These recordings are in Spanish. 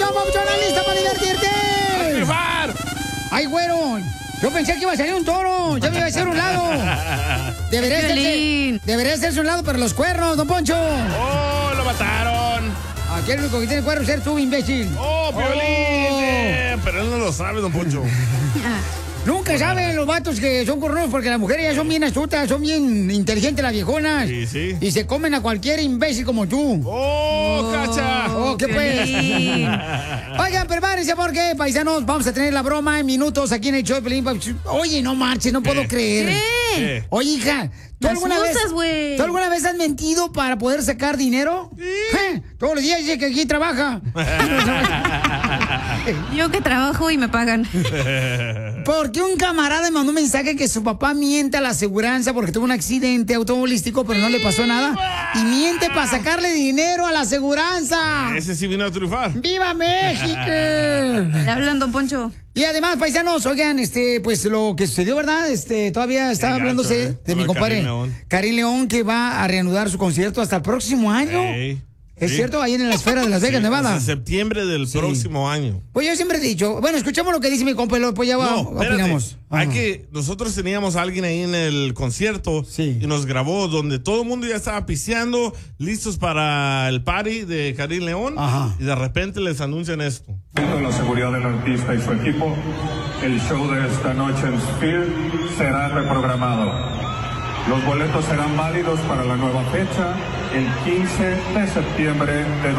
¡Vamos, papuchona, lista para divertirte! ¡A triunfar! ¡Ay, güero! Yo pensé que iba a salir un toro. Ya me iba a hacer un lado. Debería hacerse un lado para los cuernos, don Poncho. ¡Oh, lo mataron! Aquí el único que tiene cuernos es tú, imbécil. ¡Oh, Piolín! Pero él no lo sabe, don Poncho. Nunca saben los vatos que son cornudos porque las mujeres ya son bien astutas, son bien inteligentes las viejonas. Sí, sí. Y se comen a cualquier imbécil como tú. ¡Oh, cacha! ¡Oh, qué pues! Oigan, prepárense porque, paisanos, vamos a tener la broma en minutos aquí en el show de Pelín. Oye, no marches, no puedo creer. ¿Qué? Oye, hija, ¿tú alguna vez has mentido para poder sacar dinero? Sí. Todos los días dice que aquí trabaja. Yo que trabajo y me pagan. Porque un camarada me mandó un mensaje que su papá miente a la aseguranza porque tuvo un accidente automovilístico, pero no le pasó nada. Y miente para sacarle dinero a la aseguranza. Ese sí vino a triunfar. ¡Viva México! ¿Le hablan, don Poncho? Y además, paisanos, oigan, pues lo que sucedió, ¿verdad? Todavía está hablándose de mi compadre Karim León, que va a reanudar su concierto hasta el próximo año. ¿Es cierto? Ahí en la esfera de Las Vegas, Nevada. Hasta septiembre del próximo año. Pues yo siempre he dicho, bueno, escuchamos lo que dice mi compa, pues ya opinamos. Nosotros teníamos a alguien ahí en el concierto y nos grabó donde todo el mundo ya estaba pisteando, listos para el party de Karim León. Y de repente les anuncian esto. Con la seguridad del artista y su equipo, el show de esta noche en Sphere será reprogramado. Los boletos serán válidos para la nueva fecha, el 15 de septiembre de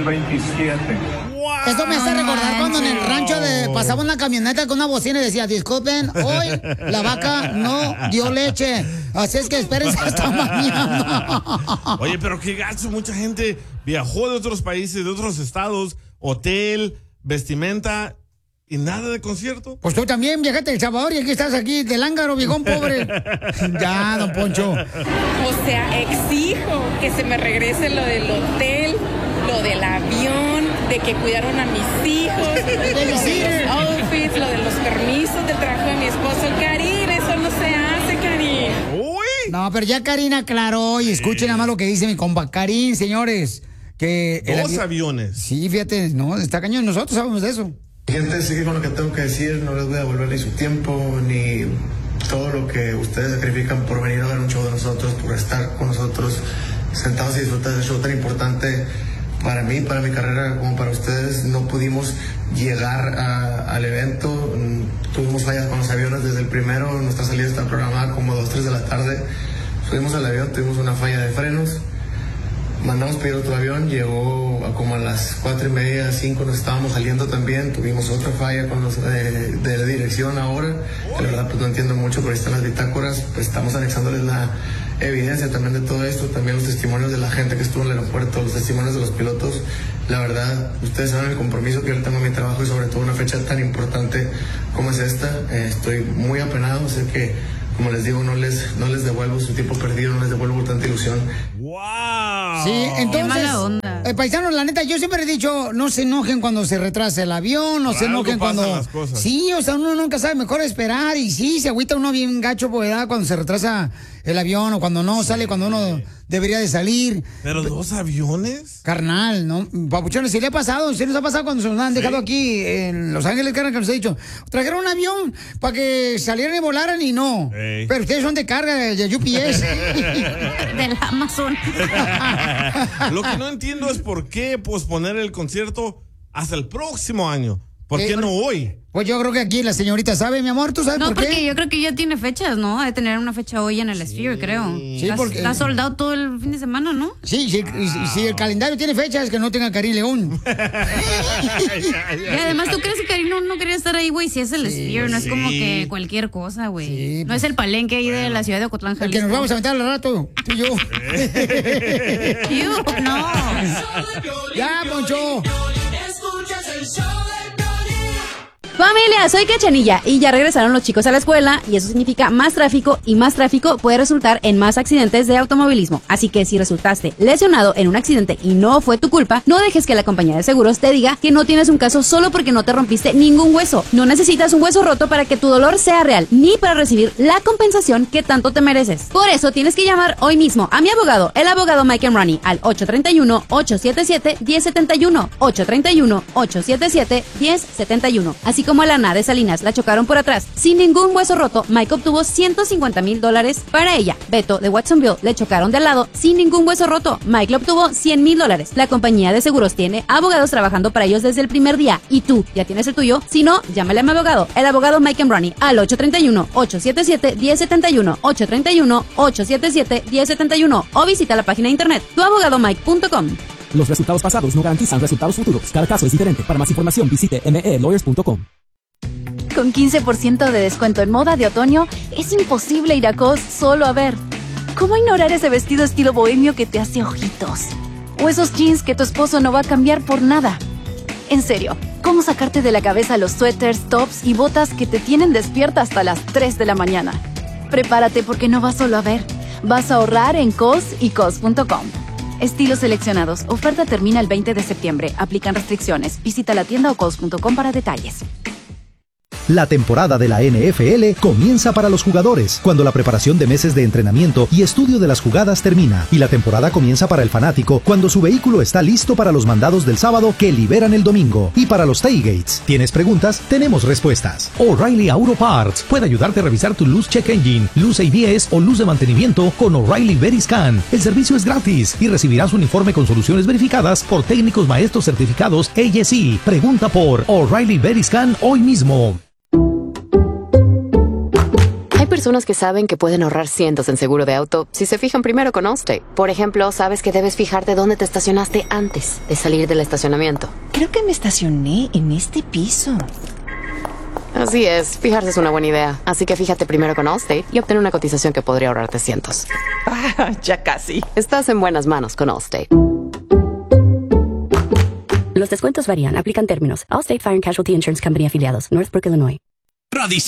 2027. Esto me hace recordar cuando en el rancho pasaba una camioneta con una bocina y decía, disculpen, hoy la vaca no dio leche, así es que espérense hasta mañana. Oye, pero qué gacho, mucha gente viajó de otros países, de otros estados, hotel, vestimenta... ¿Y nada de concierto? Pues tú también viajaste a El Salvador y aquí estás aquí de lángaro, viejón pobre. Ya, don Poncho. O sea, exijo que se me regrese lo del hotel, lo del avión, de que cuidaron a mis hijos, lo de los outfits, lo de los permisos del trabajo de mi esposo. Karim, eso no se hace, Karim. ¡Uy! No, pero ya Karim aclaró y escuchen nada más lo que dice mi compa. Karim, señores, que... Dos aviones. Sí, fíjate, no, está cañón, nosotros sabemos de eso. Gente, sigue con lo que tengo que decir, no les voy a devolver ni su tiempo, ni todo lo que ustedes sacrifican por venir a ver un show de nosotros, por estar con nosotros sentados y disfrutar de ese show tan importante para mí, para mi carrera, como para ustedes. No pudimos llegar al evento, tuvimos fallas con los aviones desde el primero, nuestra salida está programada como 2, 3 de la tarde, subimos al avión, tuvimos una falla de frenos. Mandamos pedir otro avión, llegó como a las 4:30, 5 nos estábamos saliendo también, tuvimos otra falla con los de la dirección ahora, que la verdad pues no entiendo mucho, pero ahí están las bitácoras, pues estamos anexándoles la evidencia también de todo esto, también los testimonios de la gente que estuvo en el aeropuerto, los testimonios de los pilotos. La verdad, ustedes saben el compromiso que yo tengo en mi trabajo y sobre todo una fecha tan importante como es esta. Estoy muy apenado, sé que, como les digo, no les devuelvo su tiempo perdido, no les devuelvo tanta ilusión. ¡Wow! Sí, entonces, qué mala onda. Paisanos, la neta, yo siempre he dicho, no se enojen cuando se retrasa el avión, no se enojen cuando... las cosas. Sí, o sea, uno nunca sabe, mejor esperar, y sí, se agüita uno bien gacho, pues, ¿verdad? Cuando se retrasa el avión o cuando no sale, cuando uno debería de salir. ¿Pero 2 aviones? Carnal, ¿no? Papuchones, si le ha pasado, si nos ha pasado cuando se nos han dejado aquí en Los Ángeles, carnal, que nos ha dicho, trajeron un avión para que salieran y volaran y no. Pero ustedes son de carga de UPS. Del Amazon. Lo que no entiendo es por qué posponer el concierto hasta el próximo año. ¿Por qué no hoy? Pues yo creo que aquí la señorita sabe, mi amor, ¿tú sabes por qué? No, porque yo creo que ya tiene fechas, ¿no? Ha de tener una fecha hoy en el Sphere, creo. Sí, porque... Está soldado todo el fin de semana, ¿no? Sí, si el calendario tiene fechas, que no tenga Karim León. Y además, ¿tú crees que Karim no quería estar ahí, güey? Si es el Sphere, no es como que cualquier cosa, güey. Sí, no es el palenque ahí de la ciudad de Ocotlán, Jalisco. El que nos vamos a aventar al rato, tú y yo. No. Ya, Poncho. Familia, soy Cachanilla y ya regresaron los chicos a la escuela y eso significa más tráfico y más tráfico puede resultar en más accidentes de automovilismo. Así que si resultaste lesionado en un accidente y no fue tu culpa, no dejes que la compañía de seguros te diga que no tienes un caso solo porque no te rompiste ningún hueso. No necesitas un hueso roto para que tu dolor sea real, ni para recibir la compensación que tanto te mereces. Por eso tienes que llamar hoy mismo a mi abogado, el abogado Mike Ronnie, al 831-877-1071, 831-877-1071. Así como a Lana de Salinas la chocaron por atrás sin ningún hueso roto, Mike obtuvo $150,000 para ella. Beto de Watsonville le chocaron de al lado sin ningún hueso roto, Mike le obtuvo $100,000. La compañía de seguros tiene abogados trabajando para ellos desde el primer día y tú ya tienes el tuyo. Si no, llámale a mi abogado, el abogado Mike Ronnie, al 831-877-1071, 831-877-1071 o visita la página de internet tuabogadomike.com. Los resultados pasados no garantizan resultados futuros. Cada caso es diferente. Para más información visite melawyers.com. Con 15% de descuento en moda de otoño, es imposible ir a Cos solo a ver. ¿Cómo ignorar ese vestido estilo bohemio que te hace ojitos? O esos jeans que tu esposo no va a cambiar por nada. En serio, ¿cómo sacarte de la cabeza los suéteres, tops y botas que te tienen despierta hasta las 3 de la mañana? Prepárate porque no vas solo a ver. Vas a ahorrar en Cos y Cos.com. Estilos seleccionados. Oferta termina el 20 de septiembre. Aplican restricciones. Visita la tienda o Cos.com para detalles. La temporada de la NFL comienza para los jugadores, cuando la preparación de meses de entrenamiento y estudio de las jugadas termina. Y la temporada comienza para el fanático, cuando su vehículo está listo para los mandados del sábado que liberan el domingo. Y para los tailgates. ¿Tienes preguntas? Tenemos respuestas. O'Reilly Auto Parts puede ayudarte a revisar tu luz check engine, luz ABS o luz de mantenimiento con O'Reilly Veriscan. El servicio es gratis y recibirás un informe con soluciones verificadas por técnicos maestros certificados ASE. Pregunta por O'Reilly Veriscan hoy mismo. Hay personas que saben que pueden ahorrar cientos en seguro de auto si se fijan primero con Allstate. Por ejemplo, sabes que debes fijarte dónde te estacionaste antes de salir del estacionamiento. Creo que me estacioné en este piso. Así es, fijarse es una buena idea. Así que fíjate primero con Allstate y obtén una cotización que podría ahorrarte cientos. Ya casi. Estás en buenas manos con Allstate. Los descuentos varían. Aplican términos. Allstate Fire and Casualty Insurance Company afiliados. Northbrook, Illinois.